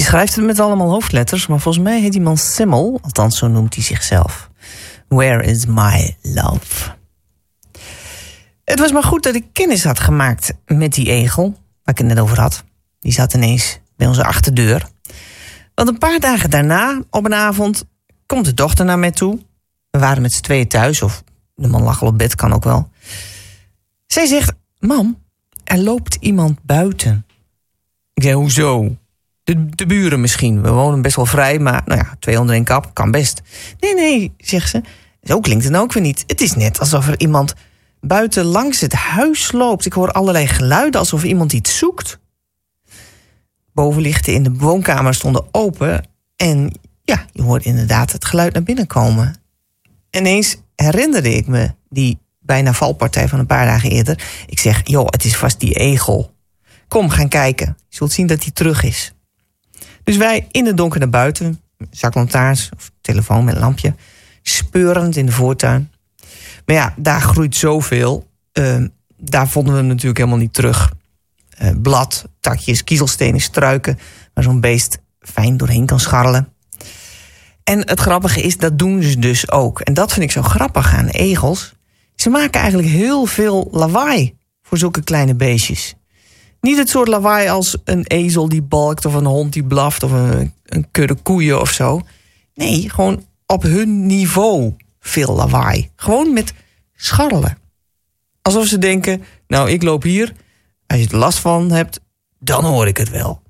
schrijft het met allemaal hoofdletters, maar volgens mij heet die man Semmel. Althans, zo noemt hij zichzelf. Where is my love? Het was maar goed dat ik kennis had gemaakt met die egel, waar ik het net over had. Die zat ineens bij onze achterdeur. Want een paar dagen daarna, op een avond, komt de dochter naar mij toe. We waren met z'n tweeën thuis, of de man lag al op bed, kan ook wel. Zij zegt, mam, er loopt iemand buiten. Ik zei, hoezo? De buren misschien. We wonen best wel vrij, maar 2 onder 1 kap, kan best. Nee, zegt ze. Zo klinkt het ook weer niet. Het is net alsof er iemand buiten langs het huis loopt. Ik hoor allerlei geluiden, alsof iemand iets zoekt. Bovenlichten in de woonkamer stonden open. En ja, je hoort inderdaad het geluid naar binnen komen. Ineens herinnerde ik me die bijna valpartij van een paar dagen eerder. Ik zeg, joh, het is vast die egel. Kom, gaan kijken. Je zult zien dat hij terug is. Dus wij in het donker naar buiten, zaklantaarns of telefoon met een lampje, speurend in de voortuin. Maar ja, daar groeit zoveel. Daar vonden we hem natuurlijk helemaal niet terug. Blad, takjes, kiezelstenen, struiken, waar zo'n beest fijn doorheen kan scharrelen. En het grappige is, dat doen ze dus ook. En dat vind ik zo grappig aan egels. Ze maken eigenlijk heel veel lawaai voor zulke kleine beestjes. Niet het soort lawaai als een ezel die balkt of een hond die blaft of een kudde koeien of zo. Nee, gewoon op hun niveau veel lawaai. Gewoon met scharrelen. Alsof ze denken, nou, ik loop hier. Als je er last van hebt, dan hoor ik het wel.